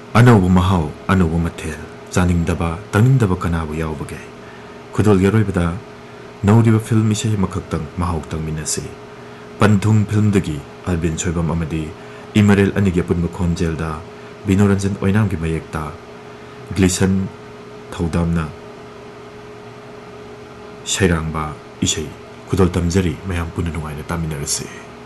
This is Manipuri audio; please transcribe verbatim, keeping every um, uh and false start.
ꯑꯅꯧꯕ ꯃꯍꯥꯎ ꯑꯅꯧꯕ ꯃꯊꯦꯜ ꯆꯥꯅꯤꯡꯗꯕ ꯇꯪꯅꯤꯡꯗꯕ ꯀꯅꯥꯕꯨ ꯌꯥꯎꯕꯒꯦ ꯈꯨꯗꯣꯜꯒꯤ ꯑꯔꯣꯏꯕꯗ ꯅꯧꯔꯤꯕ ꯐꯤꯜꯝ ꯏꯁꯩ ꯑꯃꯈꯛꯇꯪ ꯃꯍꯥꯎ ꯇꯪꯃꯤꯟꯅꯁꯤ ꯄꯟꯊꯨꯡ ꯐꯤꯜꯝꯗꯒꯤ ꯑꯜꯕꯤꯟ ꯁꯣꯏꯕꯝ ꯑꯃꯗꯤ ꯏꯃꯔꯦꯜ ꯑꯅꯤꯒꯤ ꯑꯄꯨꯟꯕ ꯈꯣꯟꯖꯦꯜꯗ ꯕꯤꯅꯣꯔꯟꯖꯟ ꯑꯣꯏꯅꯥꯝꯒꯤ ꯃꯌꯦꯛꯇ ꯒ꯭ꯂꯤꯁꯟ ꯊꯧꯗꯥꯝꯅ ꯁꯩꯔꯥꯡꯕ ꯏꯁꯩ ꯈꯨꯗꯣꯜ ꯇꯝꯖꯔꯤ ꯃꯌꯥꯝ ꯄꯨꯟꯅ ꯅꯨꯡꯉꯥꯏꯅ ꯇꯥꯃꯤꯟꯅꯔꯁꯤ